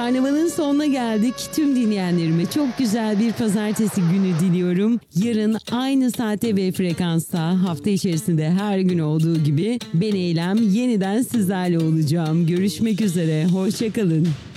Karnavalın sonuna geldik. Tüm dinleyenlerime çok güzel bir pazartesi günü diliyorum. Yarın aynı saate ve frekansta hafta içerisinde her gün olduğu gibi ben Eylem yeniden sizlerle olacağım. Görüşmek üzere. Hoşça kalın.